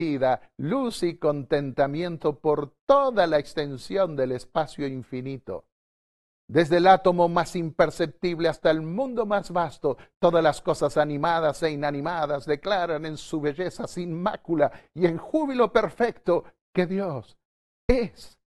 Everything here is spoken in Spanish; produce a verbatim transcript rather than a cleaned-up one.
vida, luz y contentamiento por toda la extensión del espacio infinito. Desde el átomo más imperceptible hasta el mundo más vasto, todas las cosas animadas e inanimadas declaran en su belleza sin mácula y en júbilo perfecto que Dios es